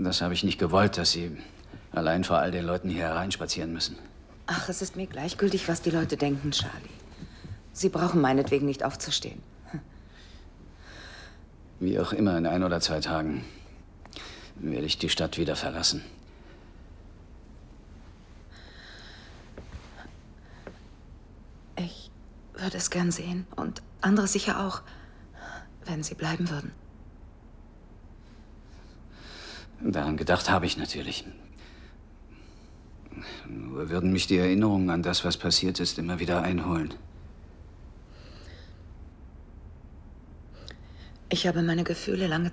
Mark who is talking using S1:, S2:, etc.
S1: Das habe ich nicht gewollt, dass Sie allein vor all den Leuten hier hereinspazieren müssen.
S2: Ach, es ist mir gleichgültig, was die Leute denken, Charlie. Sie brauchen meinetwegen nicht aufzustehen.
S1: Wie auch immer, in 1 oder 2 Tagen werde ich die Stadt wieder verlassen.
S2: Ich würde es gern sehen. Und andere sicher auch, wenn sie bleiben würden.
S1: Daran gedacht habe ich natürlich. Nur würden mich die Erinnerungen an das, was passiert ist, immer wieder einholen.
S2: Ich habe meine Gefühle lange